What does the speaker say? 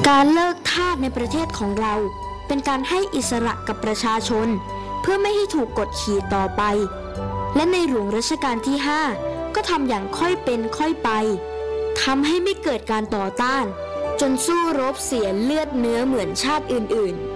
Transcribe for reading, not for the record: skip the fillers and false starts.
การเลิกทาสในประเทศของเราเป็นการให้อิสระกับประชาชนเพื่อไม่ให้ถูกกดขี่ต่อไปและในหลวงรัชกาลที่ 5ก็ทำอย่างค่อยเป็นค่อยไปทำให้ไม่เกิดการต่อต้านจนสู้รบเสียเลือดเนื้อเหมือนชาติอื่นๆ